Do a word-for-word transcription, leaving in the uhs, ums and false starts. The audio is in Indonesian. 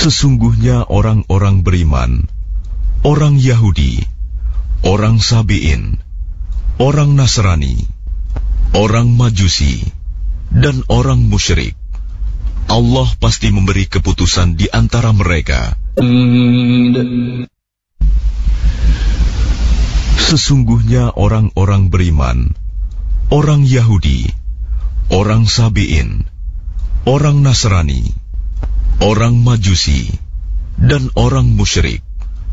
Sesungguhnya orang-orang beriman, orang Yahudi, orang Sabi'in, orang Nasrani, orang Majusi, dan orang musyrik, Allah pasti memberi keputusan di antara mereka. Sesungguhnya orang-orang beriman, orang Yahudi, orang Sabi'in, orang Nasrani, orang Majusi, dan orang musyrik,